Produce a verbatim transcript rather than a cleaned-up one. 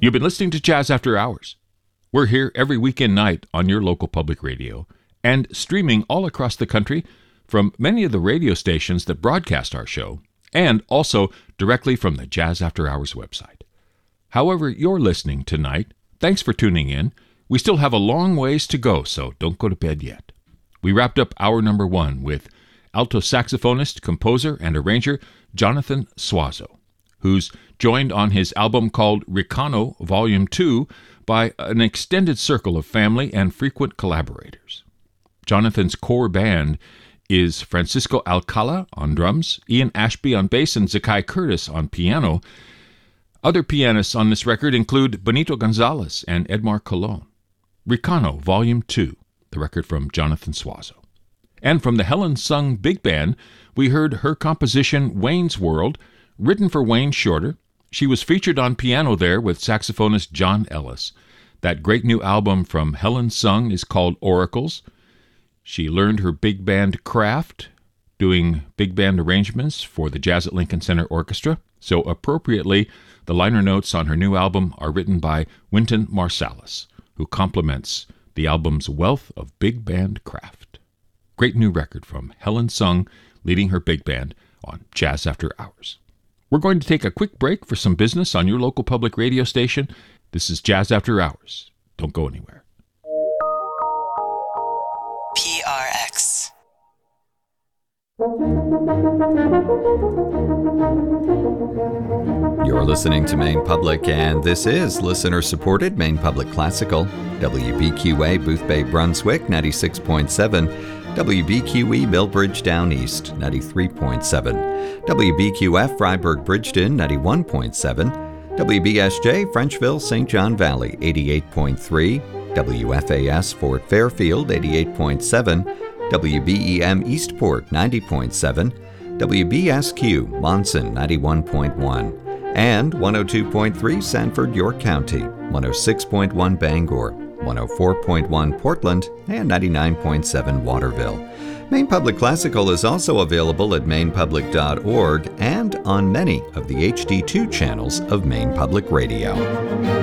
You've been listening to Jazz After Hours. We're here every weekend night on your local public radio and streaming all across the country from many of the radio stations that broadcast our show and also directly from the Jazz After Hours website. However you're listening tonight, thanks for tuning in. We still have a long ways to go, so don't go to bed yet. We wrapped up hour number one with alto saxophonist, composer, and arranger Jonathan Suazo, who's joined on his album called Ricano Volume two by an extended circle of family and frequent collaborators. Jonathan's core band is Francisco Alcala on drums, Ian Ashby on bass, and Zakai Curtis on piano. Other pianists on this record include Benito Gonzalez and Edmar Colon. Ricano Volume two, the record from Jonathan Suazo. And from the Helen Sung Big Band, we heard her composition Wayne's World, written for Wayne Shorter. She was featured on piano there with saxophonist John Ellis. That great new album from Helen Sung is called Oracles. She learned her big band craft doing big band arrangements for the Jazz at Lincoln Center Orchestra. So appropriately, the liner notes on her new album are written by Wynton Marsalis, who complements the album's wealth of big band craft. Great new record from Helen Sung leading her big band on Jazz After Hours. We're going to take a quick break for some business on your local public radio station. This is Jazz After Hours. Don't go anywhere. P R X. You're listening to Maine Public, and this is listener-supported Maine Public Classical. W B Q A Booth Bay, Brunswick, ninety-six point seven. W B Q E Millbridge Down East, ninety-three point seven. W B Q F Freiburg Bridgeton, ninety-one point seven. W B S J Frenchville Saint John Valley, eighty-eight point three. W F A S Fort Fairfield, eighty-eight point seven. W B E M Eastport, ninety point seven. W B S Q Monson, ninety-one point one. And one oh two point three Sanford, York County, one oh six point one Bangor, one oh four point one Portland, and ninety-nine point seven Waterville. Maine Public Classical is also available at maine public dot org and on many of the H D two channels of Maine Public Radio.